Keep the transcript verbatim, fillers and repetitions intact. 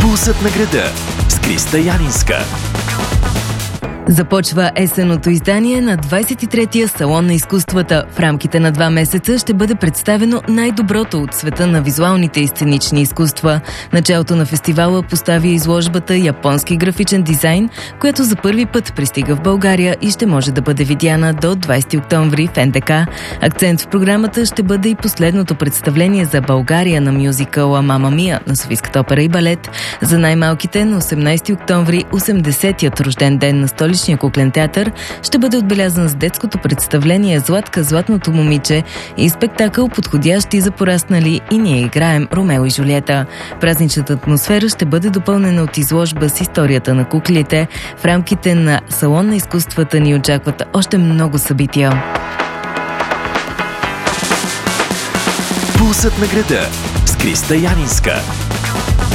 Пулсът на града с Криста Янинска. Започва есенното издание на двадесет и третия Салон на изкуствата. В рамките на два месеца ще бъде представено най-доброто от света на визуалните и сценични изкуства. Началото на фестивала поставя изложбата «Японски графичен дизайн», която за първи път пристига в България и ще може да бъде видяна до двадесети октомври в Ен Де Ка. Акцент в програмата ще бъде и последното представление за България на мюзикъла «Мама Мия» на Софийската опера и балет. За най-малките на осемнадесети октомври, осемдесетият рожден ден на Столичния куклен театър, ще бъде отбелязан с детското представление «Златка, златното момиче» и спектакъл подходящи за пораснали и ние играем Ромео и Жулиета. Празничната атмосфера ще бъде допълнена от изложба с историята на куклите. В рамките на Салон на изкуствата ни очакват още много събития. Пулсът на града с Криста Янинска.